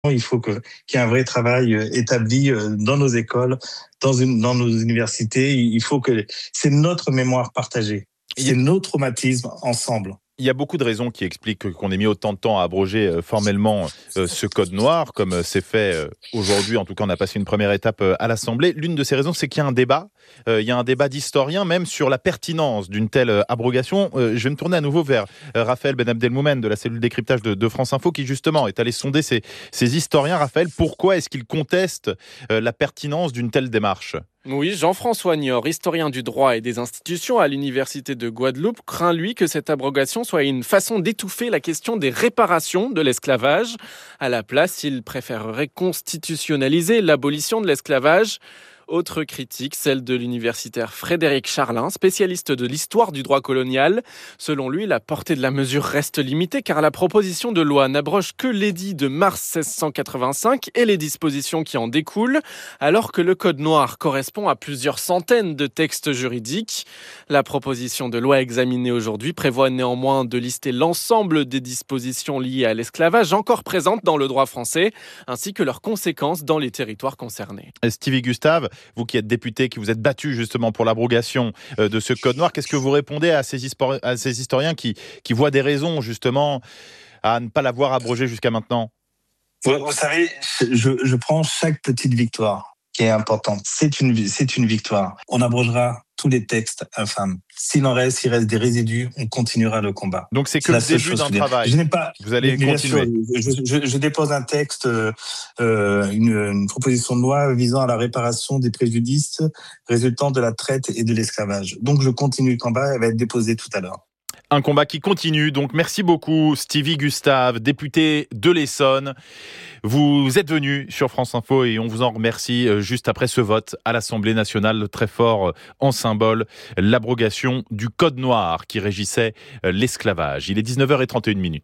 Il faut qu'il y ait un vrai travail établi dans nos écoles, dans nos universités. C'est notre mémoire partagée. C'est nos traumatismes ensemble. Il y a beaucoup de raisons qui expliquent qu'on ait mis autant de temps à abroger formellement ce code noir, comme c'est fait aujourd'hui. En tout cas, on a passé une première étape à l'Assemblée. L'une de ces raisons, c'est qu'il y a un débat. Il y a un débat d'historiens même sur la pertinence d'une telle abrogation. Je vais me tourner à nouveau vers Raphaël Ben Abdelmoumen de la cellule décryptage de France Info, qui justement est allé sonder ces historiens. Raphaël, pourquoi est-ce qu'ils contestent la pertinence d'une telle démarche ? Oui, Jean-François Niort, historien du droit et des institutions à l'université de Guadeloupe, craint lui que cette abrogation soit une façon d'étouffer la question des réparations de l'esclavage. À la place, il préférerait constitutionnaliser l'abolition de l'esclavage. Autre critique, celle de l'universitaire Frédéric Charlin, spécialiste de l'histoire du droit colonial. Selon lui, la portée de la mesure reste limitée car la proposition de loi n'abroge que l'édit de mars 1685 et les dispositions qui en découlent, alors que le code noir correspond à plusieurs centaines de textes juridiques. La proposition de loi examinée aujourd'hui prévoit néanmoins de lister l'ensemble des dispositions liées à l'esclavage encore présentes dans le droit français, ainsi que leurs conséquences dans les territoires concernés. Stevie Gustave, vous qui êtes député, qui vous êtes battu justement pour l'abrogation de ce code noir, qu'est-ce que vous répondez à ces historiens qui voient des raisons justement à ne pas l'avoir abrogé jusqu'à maintenant ? Vous savez, je prends chaque petite victoire qui est importante. C'est une victoire. On abrogera tous les textes infâmes. S'il reste des résidus, on continuera le combat. Donc c'est que le début d'un travail. Vous allez continuer. Je dépose un texte, une proposition de loi visant à la réparation des préjudices résultant de la traite et de l'esclavage. Donc je continue le combat, elle va être déposée tout à l'heure. Un combat qui continue, donc merci beaucoup Stevie Gustave, député de l'Essonne. Vous êtes venu sur France Info et on vous en remercie juste après ce vote à l'Assemblée nationale, très fort en symbole, l'abrogation du code noir qui régissait l'esclavage. Il est 19h31.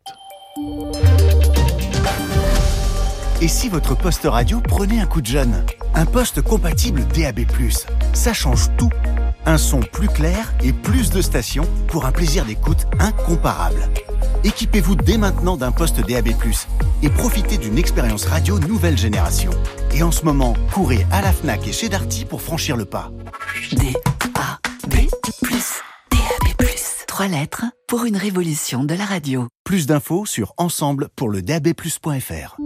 Et si votre poste radio prenait un coup de jeune ? Un poste compatible DAB+, ça change tout. Un son plus clair et plus de stations pour un plaisir d'écoute incomparable. Équipez-vous dès maintenant d'un poste DAB+, et profitez d'une expérience radio nouvelle génération. Et en ce moment, courez à la Fnac et chez Darty pour franchir le pas. DAB+, DAB+. 3 lettres pour une révolution de la radio. Plus d'infos sur ensemble pour le dabplus.fr.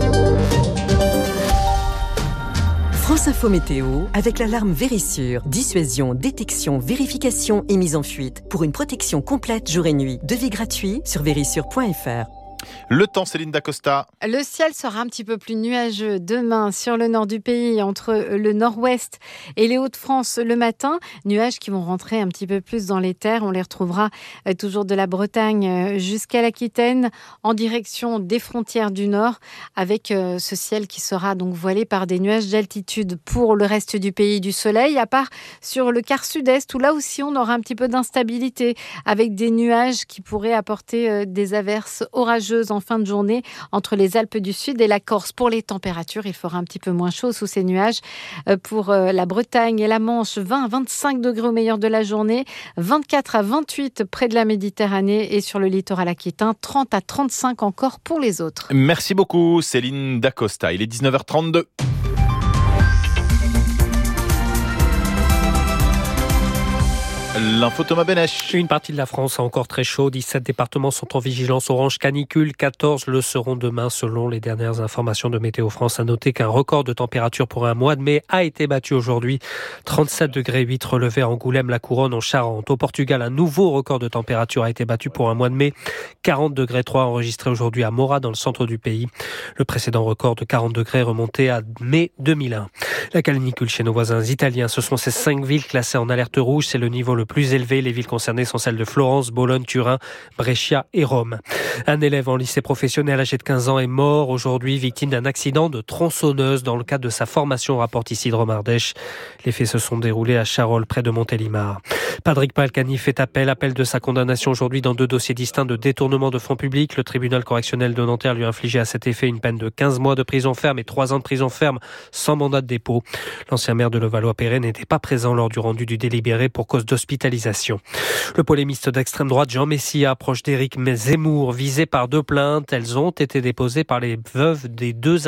France Info Météo avec l'alarme Vérissure. Dissuasion, détection, vérification et mise en fuite. Pour une protection complète jour et nuit. Devis gratuit sur vérissure.fr. Le temps, Céline Dacosta. Le ciel sera un petit peu plus nuageux demain sur le nord du pays, entre le nord-ouest et les Hauts-de-France le matin. Nuages qui vont rentrer un petit peu plus dans les terres. On les retrouvera toujours de la Bretagne jusqu'à l'Aquitaine, en direction des frontières du nord, avec ce ciel qui sera donc voilé par des nuages d'altitude. Pour le reste du pays, du soleil, à part sur le quart sud-est, où là aussi on aura un petit peu d'instabilité, avec des nuages qui pourraient apporter des averses orageuses en fin de journée entre les Alpes du Sud et la Corse. Pour les températures, il fera un petit peu moins chaud sous ces nuages. Pour la Bretagne et la Manche, 20 à 25 degrés au meilleur de la journée, 24 à 28 près de la Méditerranée et sur le littoral aquitain, 30 à 35 encore pour les autres. Merci beaucoup Céline Dacosta. Il est 19h32. L'info Thomas Benech. Une partie de la France est encore très chaud. 17 départements sont en vigilance orange canicule. 14 le seront demain selon les dernières informations de Météo France. À noter qu'un record de température pour un mois de mai a été battu aujourd'hui. 37 degrés 8 relevés à Angoulême, la Couronne, en Charente. Au Portugal, un nouveau record de température a été battu pour un mois de mai. 40 degrés 3 enregistré aujourd'hui à Mora dans le centre du pays. Le précédent record de 40 degrés remonté à mai 2001. La canicule chez nos voisins italiens, ce sont ces 5 villes classées en alerte rouge. C'est le niveau le plus élevé. Les villes concernées sont celles de Florence, Bologne, Turin, Brescia et Rome. Un élève en lycée professionnel âgé de 15 ans est mort aujourd'hui, victime d'un accident de tronçonneuse dans le cadre de sa formation, rapporte ici Dromardèche. Les faits se sont déroulés à Charolles, près de Montélimar. Patrick Balkany fait appel de sa condamnation aujourd'hui dans 2 dossiers distincts de détournement de fonds publics. Le tribunal correctionnel de Nanterre lui a infligé à cet effet une peine de 15 mois de prison ferme et 3 ans de prison ferme sans mandat de dépôt. L'ancien maire de Levallois-Perret n'était pas présent lors du rendu du délibéré pour cause d'hospitalisation d'hospitalisation. Le polémiste d'extrême droite Jean Messia, proche d'Éric Zemmour, visé par 2 plaintes. Elles ont été déposées par les veuves des 2